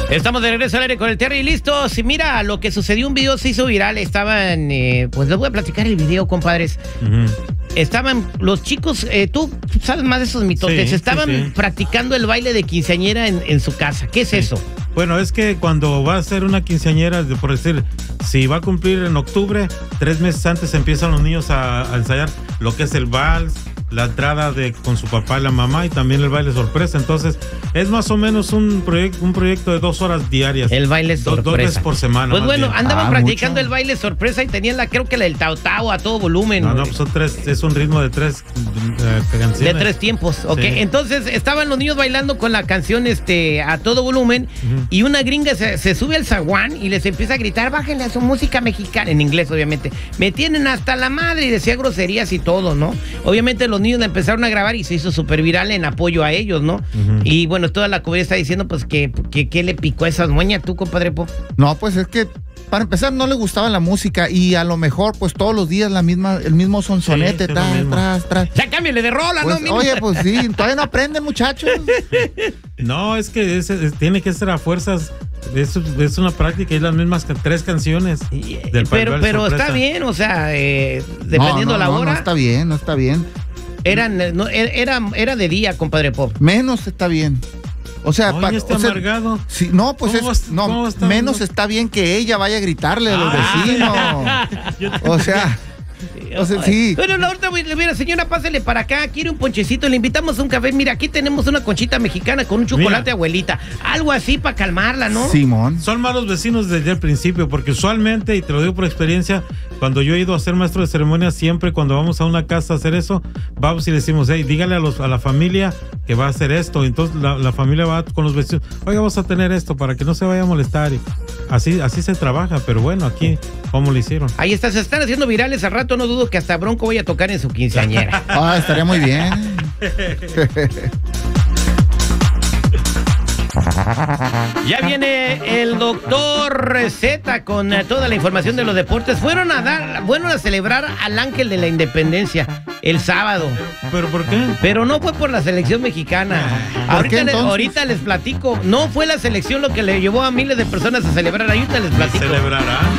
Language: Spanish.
Estamos de regreso al aire con el Terry, listos. Y mira, lo que sucedió, un video se hizo viral. Estaban, pues les voy a platicar el video, compadres. Estaban los chicos, tú sabes más de esos mitotes, estaban practicando el baile de quinceañera en su casa. ¿Qué es eso? Bueno, es que cuando va a ser una quinceañera, por decir, si va a cumplir en octubre, 3 meses antes empiezan los niños a ensayar lo que es el vals, la entrada con su papá y la mamá, y también el baile sorpresa. Entonces es más o menos un proyecto de 2 horas diarias. El baile sorpresa. 2 veces por semana. Pues bueno, andaban practicando el baile sorpresa y tenían creo que la del Tao Tao a todo volumen. No, pues son 3, es un ritmo de 3 canciones. De 3 tiempos, ok. Sí. Entonces estaban los niños bailando con la canción a todo volumen, y una gringa se sube al zaguán y les empieza a gritar: bájenle a su música mexicana, en inglés obviamente. Me tienen hasta la madre, y decía groserías y todo, ¿no? Obviamente los niños la empezaron a grabar y se hizo súper viral en apoyo a ellos, ¿no? Y bueno, toda la comunidad está diciendo pues que le picó a esas moñas, tú, compadre Pop. No, pues es que para empezar no le gustaba la música, y a lo mejor pues todos los días el mismo sonsonete, tras. Ya cámbiale de rola, pues, ¿no? Oye, pues sí, todavía no aprenden, muchachos. No, es que tiene que ser a fuerzas. Es una práctica, y las mismas 3 canciones del pero está bien, o sea, dependiendo la hora. No está bien, no está bien. Era de día, compadre Pop. Menos está bien. O sea, amargado. Sí, no, pues menos está bien que ella vaya a gritarle a los vecinos. O sea, sí. Bueno, ahorita, mira, señora, pásele para acá, quiere un ponchecito, le invitamos a un café. Mira, aquí tenemos una conchita mexicana con un chocolate, abuelita. Algo así para calmarla, ¿no? Simón. Son malos vecinos desde el principio, porque usualmente, y te lo digo por experiencia, cuando yo he ido a ser maestro de ceremonia, siempre cuando vamos a una casa a hacer eso, vamos y le decimos: hey, dígale a la familia que va a hacer esto. Entonces la familia va con los vecinos: oiga, vamos a tener esto para que no se vaya a molestar. Y así se trabaja, pero bueno, aquí, ¿cómo lo hicieron? Ahí está, se están haciendo virales. Al rato no dudo que hasta Bronco vaya a tocar en su quinceañera. Estaría muy bien. Ya viene el doctor Z con toda la información de los deportes. Fueron a celebrar al Ángel de la Independencia el sábado. ¿Pero por qué? Pero no fue por la selección mexicana. Ahorita les platico. No fue la selección lo que le llevó a miles de personas a celebrar. Ahorita les platico. ¿Celebrará?